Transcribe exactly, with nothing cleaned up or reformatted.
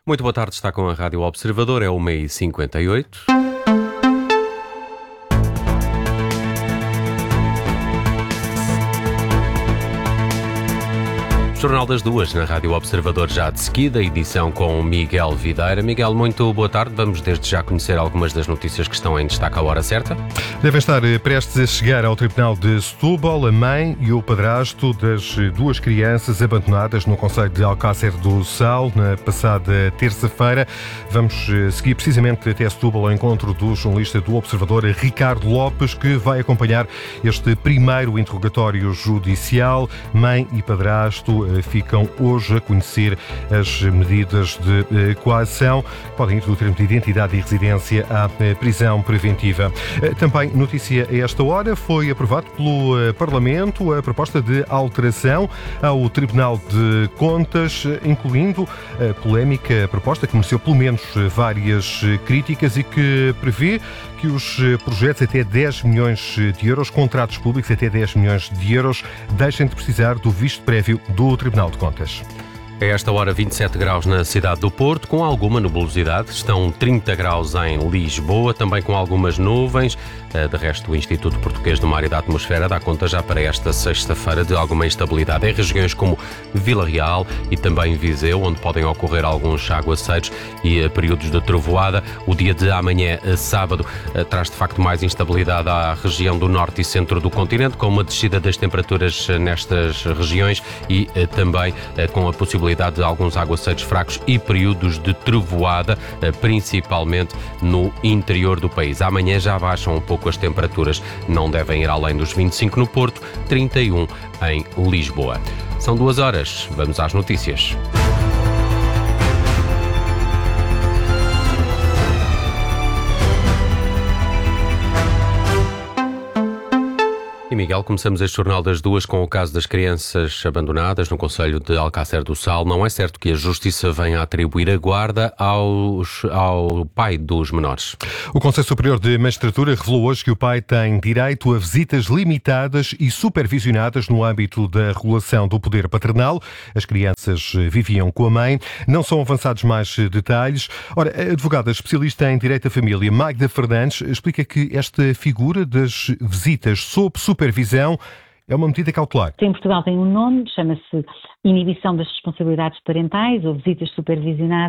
Muito boa tarde, está com a Rádio Observador, é uma e cinquenta e oito. Jornal das Duas, na Rádio Observador, já de seguida, edição com Miguel Videira. Miguel, muito boa tarde. Vamos desde já conhecer algumas das notícias que estão em destaque à hora certa. Devem estar prestes a chegar ao Tribunal de Setúbal a mãe e o padrasto das duas crianças abandonadas no concelho de Alcácer do Sal na passada terça-feira. Vamos seguir precisamente até Setúbal ao encontro do jornalista do Observador, Ricardo Lopes, que vai acompanhar este primeiro interrogatório judicial. Mãe e padrasto ficam hoje a conhecer as medidas de coação. Podem ir do termo de identidade e residência à prisão preventiva. Também notícia a esta hora, foi aprovado pelo Parlamento a proposta de alteração ao Tribunal de Contas, incluindo a polémica proposta que mereceu pelo menos várias críticas e que prevê que os projetos até dez milhões de euros, contratos públicos até dez milhões de euros, deixem de precisar do visto prévio do Tribunal de Contas. A esta hora, vinte e sete graus na cidade do Porto, com alguma nebulosidade. Estão trinta graus em Lisboa, também com algumas nuvens. De resto, o Instituto Português do Mar e da Atmosfera dá conta já para esta sexta-feira de alguma instabilidade em regiões como Vila Real e também Viseu, onde podem ocorrer alguns aguaceiros e períodos de trovoada. O dia de amanhã, sábado, traz de facto mais instabilidade à região do norte e centro do continente, com uma descida das temperaturas nestas regiões e também com a possibilidade de alguns aguaceiros fracos e períodos de trovoada, principalmente no interior do país. Amanhã já baixam um pouco as temperaturas, não devem ir além dos vinte e cinco no Porto, trinta e um em Lisboa. São duas horas, vamos às notícias. E Miguel, começamos este Jornal das Duas com o caso das crianças abandonadas no concelho de Alcácer do Sal. Não é certo que a Justiça venha a atribuir a guarda aos, ao pai dos menores. O Conselho Superior de Magistratura revelou hoje que o pai tem direito a visitas limitadas e supervisionadas no âmbito da regulação do poder paternal. As crianças viviam com a mãe. Não são avançados mais detalhes. Ora, a advogada especialista em Direito da Família, Magda Fernandes, explica que esta figura das visitas sob supervisão é uma medida cautelar. Em Portugal tem um nome, chama-se inibição das responsabilidades parentais ou visitas supervisionadas.